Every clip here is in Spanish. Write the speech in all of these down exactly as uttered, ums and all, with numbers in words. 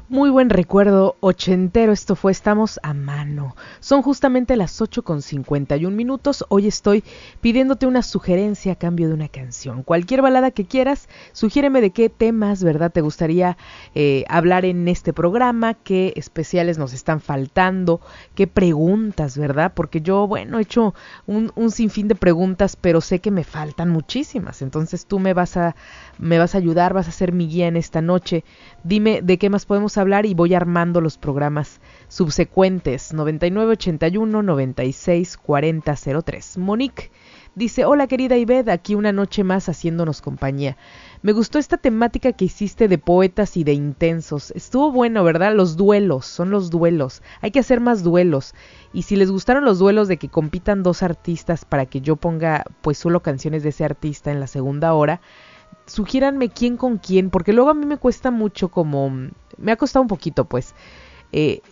Muy buen recuerdo ochentero, esto fue Estamos a Mano. Son justamente las ocho con cincuenta y un minutos. Hoy estoy pidiéndote una sugerencia a cambio de una canción. Cualquier balada que quieras, sugiéreme de qué temas, ¿verdad?, te gustaría eh, hablar en este programa, qué especiales nos están faltando, qué preguntas, ¿verdad? Porque yo, bueno, he hecho un, un sinfín de preguntas, pero sé que me faltan muchísimas. Entonces tú me vas a, me vas a ayudar, vas a ser mi guía en esta noche. Dime de qué más podemos hablar y voy armando los programas subsecuentes. Noventa y nueve ochenta y uno noventa y seis cuarenta cero tres. Monique dice: hola querida Ivette, aquí una noche más haciéndonos compañía. Me gustó esta temática que hiciste de poetas y de intensos. Estuvo bueno, ¿verdad? Los duelos, son los duelos. Hay que hacer más duelos. Y si les gustaron los duelos de que compitan dos artistas para que yo ponga pues solo canciones de ese artista en la segunda hora, sugiéranme quién con quién, porque luego a mí me cuesta mucho, como me ha costado un poquito pues eh,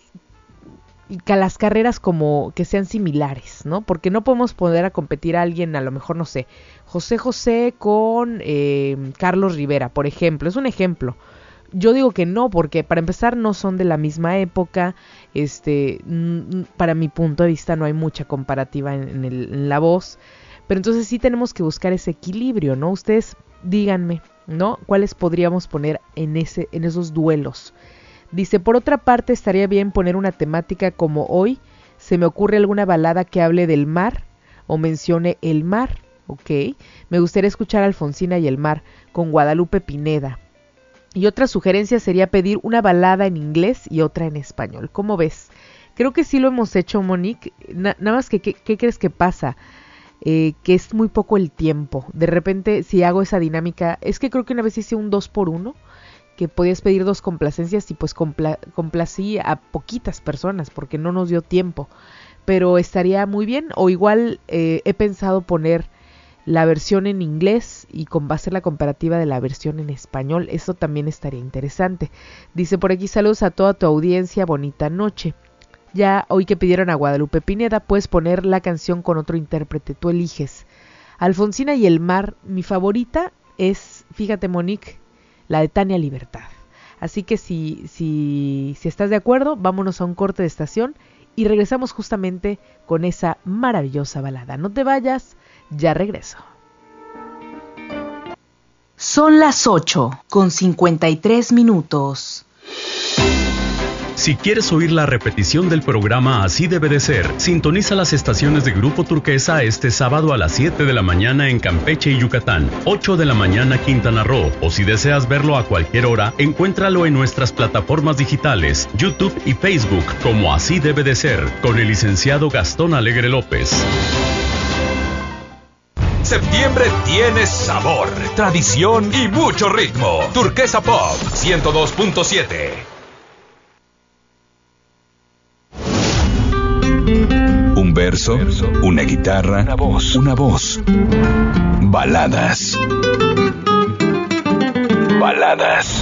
que las carreras como que sean similares, ¿no? Porque no podemos poner a competir a alguien, a lo mejor, no sé, José José con eh, Carlos Rivera, por ejemplo. Es un ejemplo. Yo digo que no, porque para empezar no son de la misma época. Este, n- para mi punto de vista no hay mucha comparativa en, en, el, en la voz. Pero entonces sí tenemos que buscar ese equilibrio, ¿no? Ustedes díganme, ¿no?, ¿cuáles podríamos poner en ese, en esos duelos? Dice: por otra parte, estaría bien poner una temática como hoy. Se me ocurre alguna balada que hable del mar o mencione el mar, ¿ok? Me gustaría escuchar a Alfonsina y el mar con Guadalupe Pineda. Y otra sugerencia sería pedir una balada en inglés y otra en español. ¿Cómo ves? Creo que sí lo hemos hecho, Monique. Na- nada más que, ¿qué, qué crees que pasa? Eh, que es muy poco el tiempo. De repente, si hago esa dinámica, es que creo que una vez hice un dos por uno, que podías pedir dos complacencias y pues compla- complací a poquitas personas porque no nos dio tiempo. Pero estaría muy bien. O igual eh, he pensado poner la versión en inglés y con va a ser la comparativa de la versión en español. Eso también estaría interesante. Dice por aquí: saludos a toda tu audiencia, bonita noche. Ya hoy que pidieron a Guadalupe Pineda, puedes poner la canción con otro intérprete, tú eliges. Alfonsina y el mar, mi favorita es, fíjate Monique, la de Tania Libertad. Así que si, si, si estás de acuerdo, vámonos a un corte de estación y regresamos justamente con esa maravillosa balada. No te vayas, ya regreso. Son las ocho con cincuenta y tres minutos. Si quieres oír la repetición del programa Así Debe de Ser, sintoniza las estaciones de Grupo Turquesa este sábado a las siete de la mañana en Campeche y Yucatán, ocho de la mañana Quintana Roo, o si deseas verlo a cualquier hora, encuéntralo en nuestras plataformas digitales, YouTube y Facebook como Así Debe de Ser, con el licenciado Gastón Alegre López. Septiembre tiene sabor, tradición y mucho ritmo. Turquesa Pop ciento dos punto siete. Un verso, una guitarra, una voz, una voz. Baladas. Baladas.